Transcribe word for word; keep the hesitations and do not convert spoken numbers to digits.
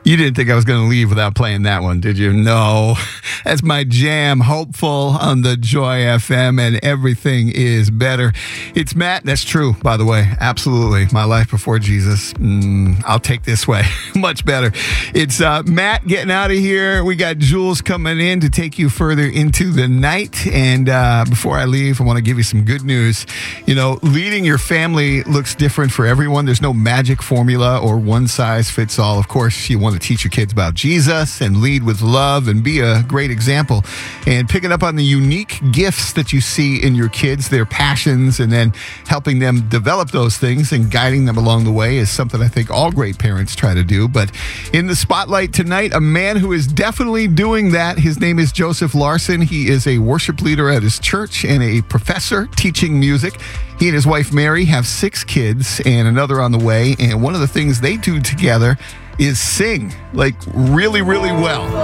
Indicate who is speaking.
Speaker 1: You didn't think I was going to leave without playing that one, did you? No. That's my jam, Hopeful, on the Joy F M, and everything is better. It's Matt. That's true, by the way. Absolutely. My life before Jesus. Mm, I'll take this way. Much better. It's uh, Matt getting out of here. We got Jules coming in to take you further into the night. And uh, before I leave, I want to give you some good news. You know, leading your family looks different for everyone. There's no magic formula or one size fits all. Of course, you want to teach your kids about Jesus and lead with love and be a great example. And picking up on the unique gifts that you see in your kids, their passions, and then helping them develop those things and guiding them along the way is something I think all great parents try to do. But in the spotlight tonight, a man who is definitely doing that. His name is Joseph Larson. He is a worship leader at his church and a professor teaching music. He and his wife, Mary, have six kids and another on the way. And one of the things they do together is sing, like really, really well.